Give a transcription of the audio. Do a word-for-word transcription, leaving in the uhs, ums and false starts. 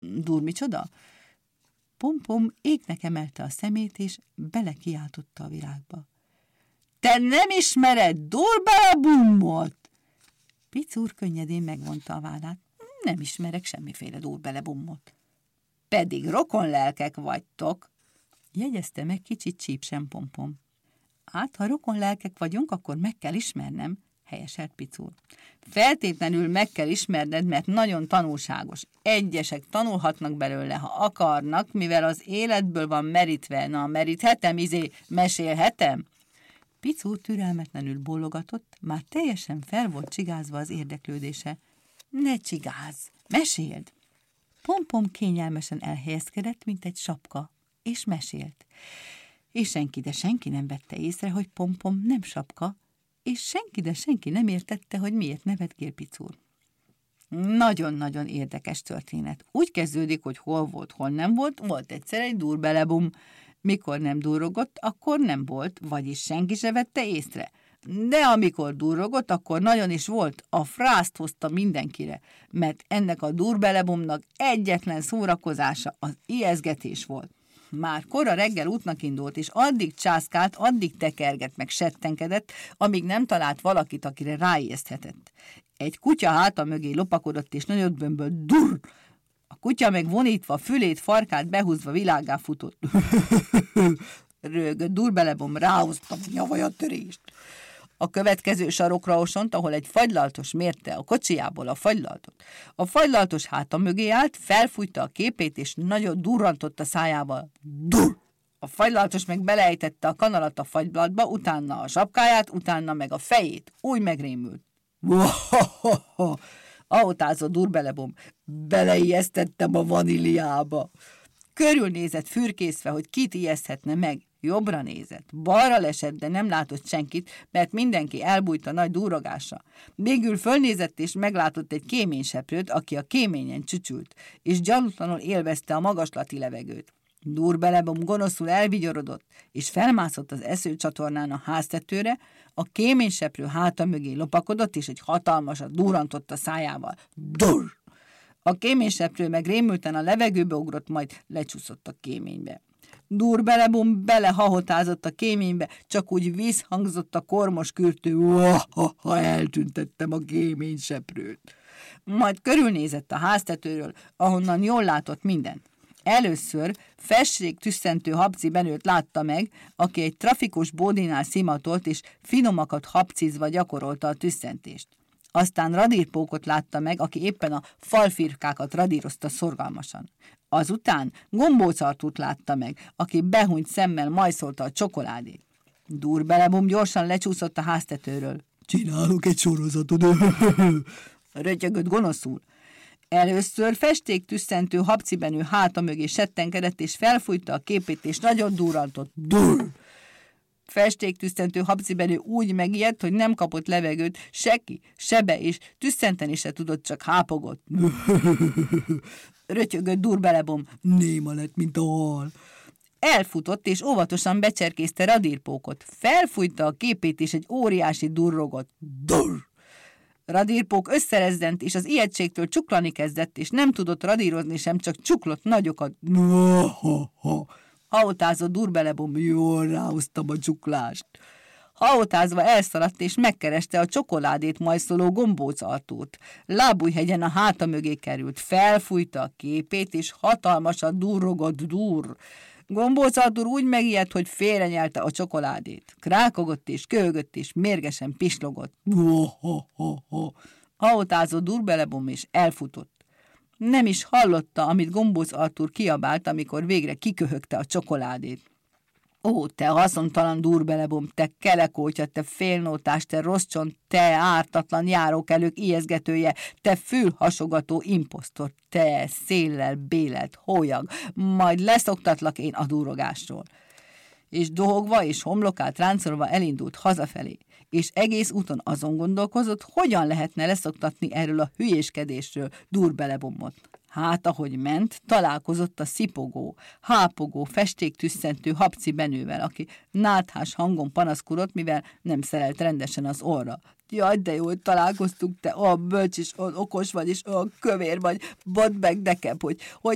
Dur micsoda? Pom-pom égnek emelte a szemét, és belekiáltotta a világba. Te nem ismered Dur-Bele-Bumot? Picúr könnyedén megvonta a vállát. Nem ismerek semmiféle Dur-Bele-Bumot. Pedig rokonlelkek vagytok, jegyezte meg kicsit csípsen Pom-pom. Hát, ha rokonlelkek vagyunk, akkor meg kell ismernem, helyeselt Picúr. Feltétlenül meg kell ismerned, mert nagyon tanulságos. Egyesek tanulhatnak belőle, ha akarnak, mivel az életből van merítve. Na, meríthetem, izé, mesélhetem? Picúr türelmetlenül bólogatott, már teljesen fel volt csigázva az érdeklődése. Ne csigázz, meséld! Pom-pom kényelmesen elhelyezkedett, mint egy sapka, és mesélt. És senki, de senki nem vette észre, hogy Pom-pom nem sapka, és senki, de senki nem értette, hogy miért nevetgél Picúr. Nagyon-nagyon érdekes történet. Úgy kezdődik, hogy hol volt, hol nem volt, volt egyszer egy Dur-Bele-Bum. Mikor nem durrogott, akkor nem volt, vagyis senki se vette észre. De amikor durrogott, akkor nagyon is volt, a frászt hozta mindenkire, mert ennek a Dur-Bele-Bumnak egyetlen szórakozása az ijeszgetés volt. Már kora reggel útnak indult, és addig császkált, addig tekergett, meg settenkedett, amíg nem talált valakit, akire ráijeszthetett. Egy kutya háta mögé lopakodott, és nagyot bömbölt, durr! A kutya meg vonítva, fülét, farkát behúzva világgá futott. Rögött Dur-Bele-Bum, ráhoztam a nyavajatörést. A következő sarokra osont, ahol egy fagylaltos mérte a kocsijából a fagylaltot. A fagylaltos háta mögé állt, felfújta a képét, és nagyot durrantott a szájával. Durr! A fagylaltos meg beleejtette a kanalat a fagylaltba, utána a sapkáját, utána meg a fejét. Úgy megrémült. Ahotázott Dur-Bele-Bum, beleijesztettem a vaníliába. Körülnézett fürkészve, hogy kit ijeszthetne meg. Jobbra nézett, balra lesett, de nem látott senkit, mert mindenki elbújt a nagy durrogásra. Végül fölnézett, és meglátott egy kéményseprőt, aki a kéményen csücsült, és gyanútlanul élvezte a magaslati levegőt. Dur-Bele-Bum gonoszul elvigyorodott, és felmászott az eszőcsatornán a háztetőre, a kéményseprő háta mögé lopakodott, és egy hatalmasat durrantott a szájával. Durr! A kéményseprő meg rémülten a levegőbe ugrott, majd lecsúszott a kéménybe. Dur-Bele-Bum belehahotázott a kéménybe, csak úgy visszhangzott a kormos kürtő, ha eltüntettem a kéményseprőt. Majd körülnézett a háztetőről, ahonnan jól látott mindent. Először fességtüsszentő Habci Benőt látta meg, aki egy trafikus bódinál szimatolt, és finomakat habcizva gyakorolta a tüsszentést. Aztán Radírpókot látta meg, aki éppen a falfirkákat radírozta szorgalmasan. Azután Gombóc Artúrt látta meg, aki behúnyt szemmel majszolta a csokoládét. Dur-Bele-Bum gyorsan lecsúszott a háztetőről. Csinálok egy sorozatot, rötyögött gonoszul. Először festéktüsszentő Habci Benő háta mögé settenkedett, és felfújta a képét, és nagyon durrantott. Durr! Festéktüsszentő Habci Benő úgy megijedt, hogy nem kapott levegőt, se ki, se be, és tüsszenteni se tudott, csak hápogott. Rötyögött Dur-Bele-Bum, néma lett, mint a hal. Elfutott, és óvatosan becserkészte Radírpókot. Felfújta a képét, és egy óriási durrogott. Durr! Radírpók összerezdent, és az ijegységtől csuklani kezdett, és nem tudott radírozni sem, csak csuklott nagyokat. Haotázott Dur-Bele-Bum, jól ráhoztam a csuklást. Haotázva elszaladt, és megkereste a csokoládét majszoló Gombóc Artúrt. Lábújhegyen a háta mögé került, felfújta a képét, és hatalmasat durrogott durr. Gombóc Artúr úgy megijedt, hogy félrenyelte a csokoládét. Krákogott és köhögött, és mérgesen pislogott. Haotázott Dur-Bele-Bum, és elfutott. Nem is hallotta, amit Gombóc Artúr kiabált, amikor végre kiköhögte a csokoládét. Ó, te haszontalan Dur-Bele-Bum, te kelekótya, te félnótás, te rosszcsont, te ártatlan járókelők ijeszgetője, te fülhasogató imposztor, te széllel bélelt hólyag, majd leszoktatlak én a durrogásról. És dohogva és homlokát ráncolva elindult hazafelé, és egész úton azon gondolkozott, hogyan lehetne leszoktatni erről a hülyéskedésről Dur-Bele-Bumot. Hát, ahogy ment, találkozott a szipogó, hápogó, festéktüsszentő Habci Benővel, aki náthás hangon panaszkodott, mivel nem szerelt rendesen az orra. Jaj, de jó, hogy találkoztunk, te olyan bölcs és olyan okos vagy, és olyan kövér vagy, badd meg nekem, hogy, hogy